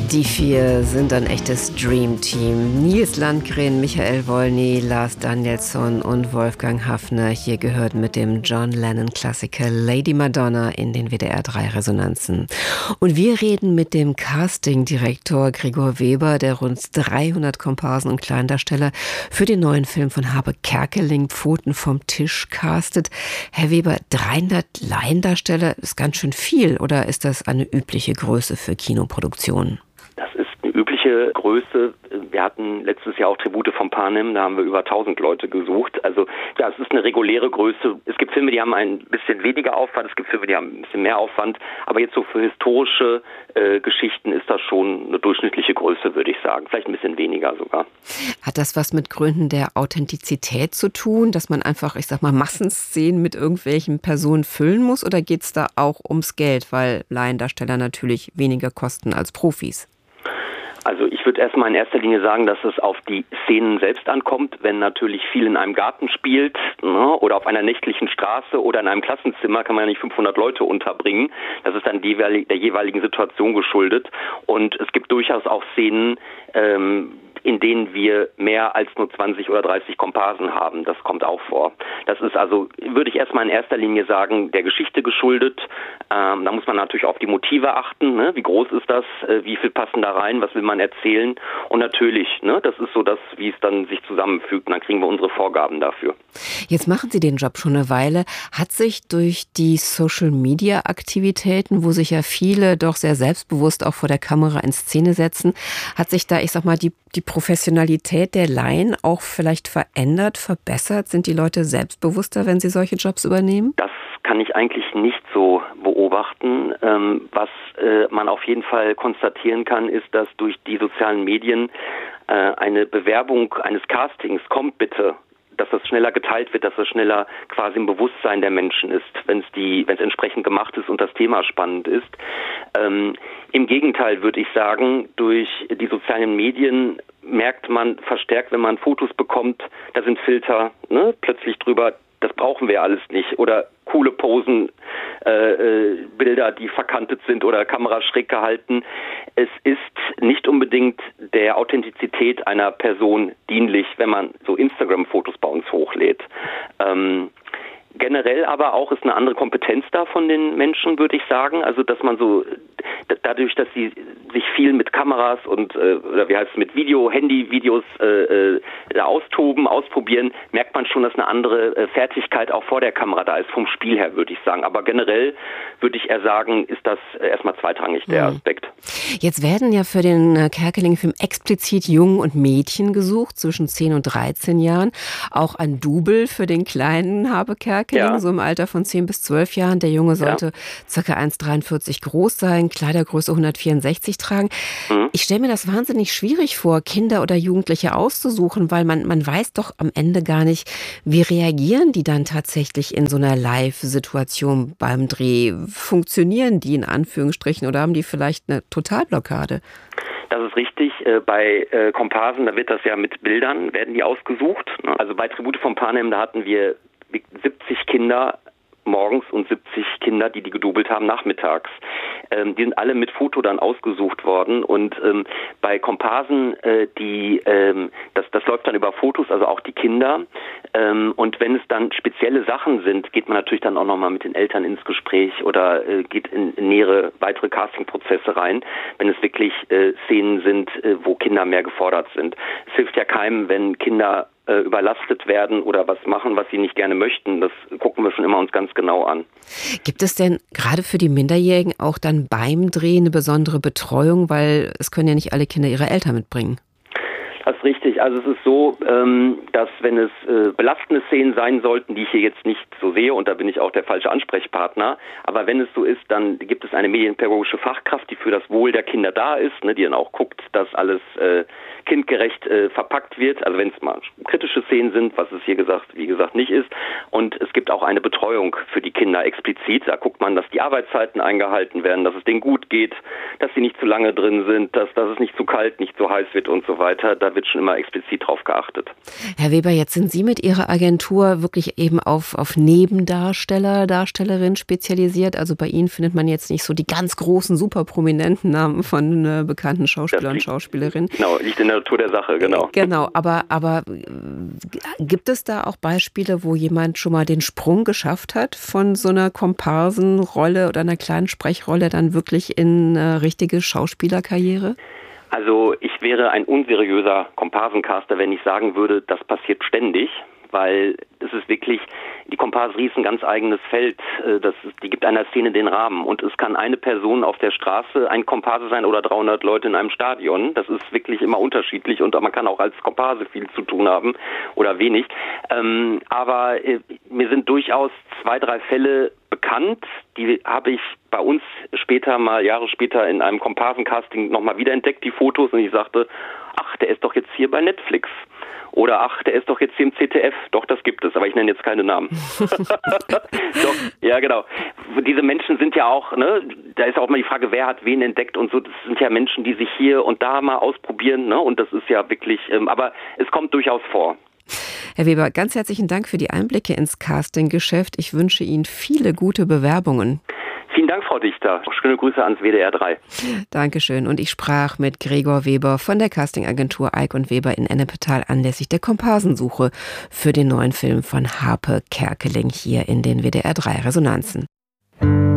Die vier sind ein echtes Dream-Team. Nils Landgren, Michael Wolny, Lars Danielsson und Wolfgang Haffner. Hier gehört mit dem John Lennon-Klassiker Lady Madonna in den WDR-3-Resonanzen. Und wir reden mit dem Casting-Direktor Gregor Weber, der rund 300 Komparsen und Kleindarsteller für den neuen Film von Habe Kerkeling Pfoten vom Tisch castet. Herr Weber, 300 Laiendarsteller ist ganz schön viel, oder ist das eine übliche Größe für Kinoproduktionen? Das ist eine übliche Größe. Wir hatten letztes Jahr auch Tribute von Panem, da haben wir über 1000 Leute gesucht. Also ja, es ist eine reguläre Größe. Es gibt Filme, die haben ein bisschen weniger Aufwand, es gibt Filme, die haben ein bisschen mehr Aufwand. Aber jetzt so für historische Geschichten ist das schon eine durchschnittliche Größe, würde ich sagen. Vielleicht ein bisschen weniger sogar. Hat das was mit Gründen der Authentizität zu tun, dass man einfach, ich sag mal, Massenszenen mit irgendwelchen Personen füllen muss? Oder geht es da auch ums Geld, weil Laiendarsteller natürlich weniger kosten als Profis? Also ich würde erstmal in erster Linie sagen, dass es auf die Szenen selbst ankommt. Wenn natürlich viel in einem Garten spielt, ne, oder auf einer nächtlichen Straße oder in einem Klassenzimmer, kann man ja nicht 500 Leute unterbringen. Das ist dann der jeweiligen Situation geschuldet. Und es gibt durchaus auch Szenen, in denen wir mehr als nur 20 oder 30 Komparsen haben. Das kommt auch vor. Das ist also, würde ich erstmal in erster Linie sagen, der Geschichte geschuldet. Da muss man natürlich auf die Motive achten. Ne? Wie groß ist das? Wie viel passen da rein? Was will man erzählen? Und natürlich, ne, das ist so das, wie es dann sich zusammenfügt. Und dann kriegen wir unsere Vorgaben dafür. Jetzt machen Sie den Job schon eine Weile. Hat sich durch die Social-Media-Aktivitäten, wo sich ja viele doch sehr selbstbewusst auch vor der Kamera in Szene setzen, hat sich da, ich sag mal, die Professionalität der Laien auch vielleicht verändert, verbessert? Sind die Leute selbstbewusster, wenn sie solche Jobs übernehmen? Das kann ich eigentlich nicht so beobachten. Was man auf jeden Fall konstatieren kann, ist, dass durch die sozialen Medien eine Bewerbung eines Castings, kommt bitte, dass das schneller geteilt wird, dass das schneller quasi im Bewusstsein der Menschen ist, wenn es entsprechend gemacht ist und das Thema spannend ist. Im Gegenteil würde ich sagen, durch die sozialen Medien merkt man verstärkt, wenn man Fotos bekommt, da sind Filter, ne, plötzlich drüber, das brauchen wir alles nicht. Oder coole Posen, Bilder, die verkantet sind oder Kamera schräg gehalten. Es ist nicht unbedingt der Authentizität einer Person dienlich, wenn man so Instagram-Fotos bei uns hochlädt. Generell aber auch ist eine andere Kompetenz da von den Menschen, würde ich sagen. Also, dass man so, dadurch, dass sie sich viel mit Kameras und, oder wie heißt es, mit Handyvideos austoben, ausprobieren, merkt man schon, dass eine andere Fertigkeit auch vor der Kamera da ist, vom Spiel her, würde ich sagen. Aber generell würde ich eher sagen, ist das erstmal zweitrangig, der Aspekt. Jetzt werden ja für den Kerkeling-Film explizit Jungen und Mädchen gesucht, zwischen 10 und 13 Jahren. Auch ein Double für den kleinen Habe Kerkeling, so im Alter von 10 bis 12 Jahren. Der Junge sollte ca. 1,43 groß sein, Kleidergröße 164 tragen. Ich stelle mir das wahnsinnig schwierig vor, Kinder oder Jugendliche auszusuchen, weil man weiß doch am Ende gar nicht, wie reagieren die dann tatsächlich in so einer Live-Situation beim Dreh? Funktionieren die in Anführungsstrichen oder haben die vielleicht eine Totalblockade? Das ist richtig. Bei Komparsen, da wird das ja mit Bildern, werden die ausgesucht. Also bei Tribute von Panem, da hatten wir 70 Kinder morgens und 70 Kinder, die gedoubelt haben, nachmittags. Die sind alle mit Foto dann ausgesucht worden und bei Komparsen, das läuft dann über Fotos, also auch die Kinder. Und wenn es dann spezielle Sachen sind, geht man natürlich dann auch nochmal mit den Eltern ins Gespräch oder geht in nähere, weitere Castingprozesse rein, wenn es wirklich Szenen sind, wo Kinder mehr gefordert sind. Es hilft ja keinem, wenn Kinder überlastet werden oder was machen, was sie nicht gerne möchten. Das gucken wir schon immer uns ganz genau an. Gibt es denn gerade für die Minderjährigen auch dann beim Drehen eine besondere Betreuung, weil es können ja nicht alle Kinder ihre Eltern mitbringen? Das ist richtig. Also es ist so, dass wenn es belastende Szenen sein sollten, die ich hier jetzt nicht so sehe, und da bin ich auch der falsche Ansprechpartner, aber wenn es so ist, dann gibt es eine medienpädagogische Fachkraft, die für das Wohl der Kinder da ist, ne, die dann auch guckt, dass alles kindgerecht verpackt wird, also wenn es mal kritische Szenen sind, was es hier wie gesagt nicht ist. Und es gibt auch eine Betreuung für die Kinder explizit. Da guckt man, dass die Arbeitszeiten eingehalten werden, dass es denen gut geht, dass sie nicht zu lange drin sind, dass es nicht zu kalt, nicht zu heiß wird und so weiter. Da wird schon immer explizit drauf geachtet. Herr Weber, jetzt sind Sie mit Ihrer Agentur wirklich eben auf Nebendarsteller, Darstellerinnen spezialisiert. Also bei Ihnen findet man jetzt nicht so die ganz großen, super prominenten Namen von bekannten Schauspielern und Schauspielerinnen. Genau, liegt in der Natur der Sache, genau. Genau, aber gibt es da auch Beispiele, wo jemand schon mal den Sprung geschafft hat von so einer Komparsenrolle oder einer kleinen Sprechrolle dann wirklich in eine richtige Schauspielerkarriere? Also ich wäre ein unseriöser Komparsencaster, wenn ich sagen würde, das passiert ständig, weil es ist wirklich, die Komparserie ist ein ganz eigenes Feld, die gibt einer Szene den Rahmen und es kann eine Person auf der Straße ein Komparse sein oder 300 Leute in einem Stadion, das ist wirklich immer unterschiedlich und man kann auch als Komparse viel zu tun haben oder wenig, aber mir sind durchaus 2, 3 Fälle bekannt, die habe ich bei uns Jahre später in einem Komparsencasting nochmal wiederentdeckt, die Fotos, und ich sagte, ach, der ist doch jetzt hier bei Netflix. Oder ach, der ist doch jetzt hier im ZDF. Doch, das gibt es, aber ich nenne jetzt keine Namen. Doch, ja, genau. Diese Menschen sind ja auch, ne, da ist auch mal die Frage, wer hat wen entdeckt und so. Das sind ja Menschen, die sich hier und da mal ausprobieren, ne, und das ist ja wirklich, aber es kommt durchaus vor. Herr Weber, ganz herzlichen Dank für die Einblicke ins Casting-Geschäft. Ich wünsche Ihnen viele gute Bewerbungen. Vielen Dank, Frau Dichter. Schöne Grüße ans WDR 3. Dankeschön. Und ich sprach mit Gregor Weber von der Castingagentur Eick und Weber in Ennepetal anlässlich der Komparsensuche für den neuen Film von Harpe Kerkeling hier in den WDR 3 Resonanzen.